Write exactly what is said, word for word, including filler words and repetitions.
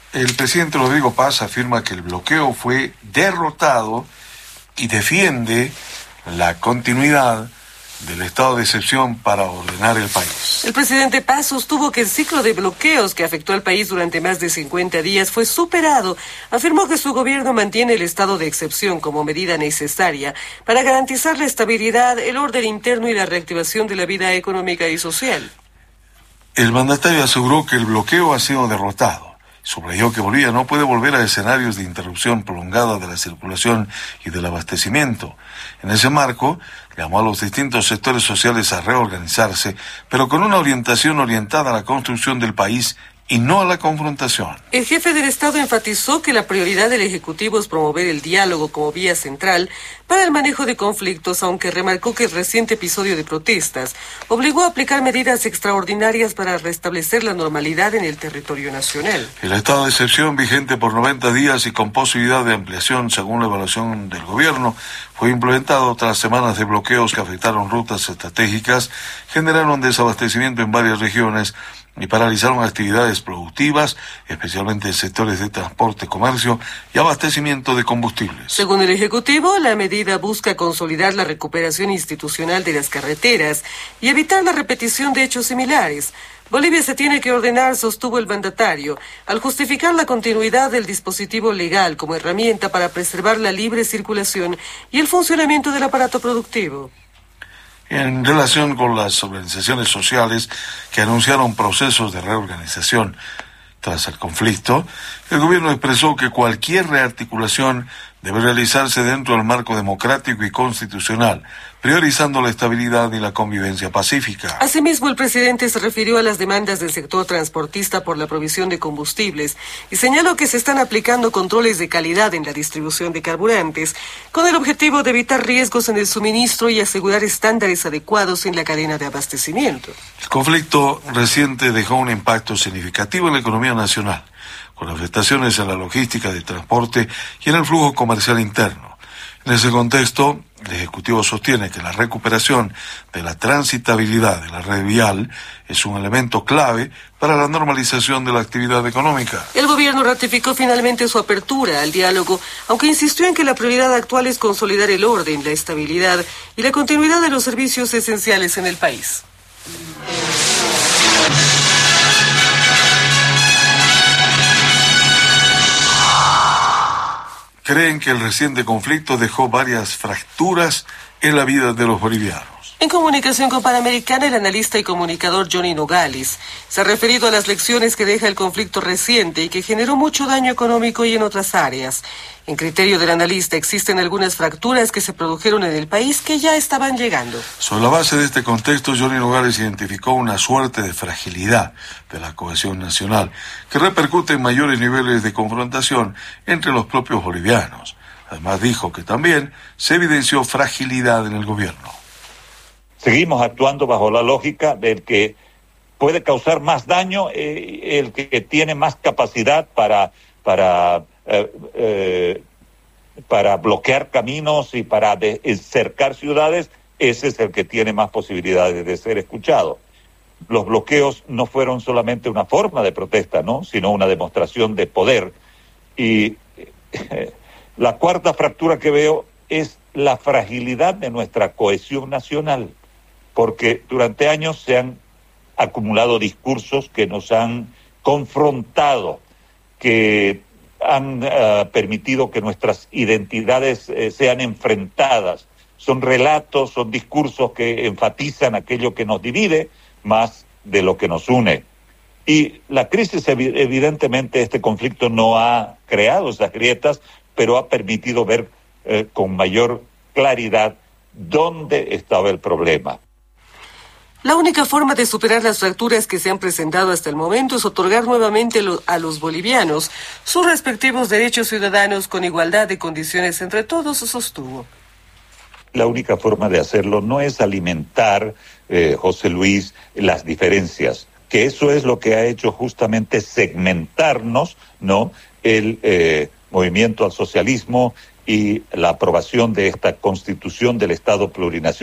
El presidente Rodrigo Paz afirma que el bloqueo fue derrotado y defiende la continuidad del estado de excepción para ordenar el país. El presidente Paz sostuvo que el ciclo de bloqueos que afectó al país durante más de cincuenta días fue superado. Afirmó que su gobierno mantiene el estado de excepción como medida necesaria para garantizar la estabilidad, el orden interno y la reactivación de la vida económica y social. El mandatario aseguró que el bloqueo ha sido derrotado. Subrayó que Bolivia no puede volver a escenarios de interrupción prolongada de la circulación y del abastecimiento. En ese marco, llamó a los distintos sectores sociales a reorganizarse, pero con una orientación orientada a la construcción del país y no a la confrontación. El jefe del Estado enfatizó que la prioridad del Ejecutivo es promover el diálogo como vía central para el manejo de conflictos, aunque remarcó que el reciente episodio de protestas obligó a aplicar medidas extraordinarias para restablecer la normalidad en el territorio nacional. El estado de excepción, vigente por noventa días y con posibilidad de ampliación según la evaluación del gobierno, fue implementado tras semanas de bloqueos que afectaron rutas estratégicas, generaron desabastecimiento en varias regiones y paralizaron actividades productivas, especialmente en sectores de transporte, comercio y abastecimiento de combustibles. Según el Ejecutivo, la medida busca consolidar la recuperación institucional de las carreteras y evitar la repetición de hechos similares. Bolivia se tiene que ordenar, sostuvo el mandatario, al justificar la continuidad del dispositivo legal como herramienta para preservar la libre circulación y el funcionamiento del aparato productivo. En relación con las organizaciones sociales que anunciaron procesos de reorganización tras el conflicto, el gobierno expresó que cualquier rearticulación debe realizarse dentro del marco democrático y constitucional, priorizando la estabilidad y la convivencia pacífica. Asimismo, el presidente se refirió a las demandas del sector transportista por la provisión de combustibles y señaló que se están aplicando controles de calidad en la distribución de carburantes, con el objetivo de evitar riesgos en el suministro y asegurar estándares adecuados en la cadena de abastecimiento. El conflicto reciente dejó un impacto significativo en la economía nacional, con afectaciones en la logística de transporte y en el flujo comercial interno. En ese contexto, el Ejecutivo sostiene que la recuperación de la transitabilidad de la red vial es un elemento clave para la normalización de la actividad económica. El gobierno ratificó finalmente su apertura al diálogo, aunque insistió en que la prioridad actual es consolidar el orden, la estabilidad y la continuidad de los servicios esenciales en el país. Creen que el reciente conflicto dejó varias fracturas en la vida de los bolivianos. En comunicación con Panamericana, el analista y comunicador Johnny Nogales se ha referido a las lecciones que deja el conflicto reciente y que generó mucho daño económico y en otras áreas. En criterio del analista, existen algunas fracturas que se produjeron en el país que ya estaban llegando. Sobre la base de este contexto, Johnny Nogales identificó una suerte de fragilidad de la cohesión nacional que repercute en mayores niveles de confrontación entre los propios bolivianos. Además, dijo que también se evidenció fragilidad en el gobierno. Seguimos actuando bajo la lógica del que puede causar más daño, eh, el que tiene más capacidad para, para, eh, eh, para bloquear caminos y para de, cercar ciudades, ese es el que tiene más posibilidades de ser escuchado. Los bloqueos no fueron solamente una forma de protesta, ¿no?, sino una demostración de poder. Y eh, la cuarta fractura que veo es la fragilidad de nuestra cohesión nacional, porque durante años se han acumulado discursos que nos han confrontado, que han uh, permitido que nuestras identidades eh, sean enfrentadas. Son relatos, son discursos que enfatizan aquello que nos divide más de lo que nos une. Y la crisis, evidentemente, este conflicto no ha creado esas grietas, pero ha permitido ver eh, con mayor claridad dónde estaba el problema. La única forma de superar las fracturas que se han presentado hasta el momento es otorgar nuevamente a los bolivianos sus respectivos derechos ciudadanos con igualdad de condiciones entre todos, sostuvo. La única forma de hacerlo no es alimentar, eh, José Luis, las diferencias, que eso es lo que ha hecho justamente segmentarnos, ¿no?, el eh, movimiento al socialismo y la aprobación de esta constitución del Estado plurinacional.